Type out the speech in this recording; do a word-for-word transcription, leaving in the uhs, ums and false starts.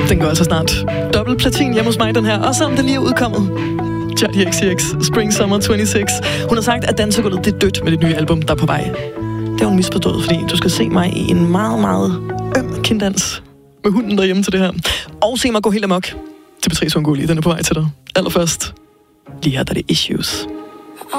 Den går altså snart dobbelt platin hjemme hos mig, den her. Også om den lige er udkommet. Charli X C X, Spring Summer toogtyve. Hun har sagt, at dansegulvet det er dødt med det nye album, der er på vej. Det har hun misforstået, fordi du skal se mig i en meget, meget øm kinddans med hunden derhjemme til det her. Og se mig gå helt amok til Patrice Ungoli. Den er på vej til dig. Allerførst, lige her der er det Issues.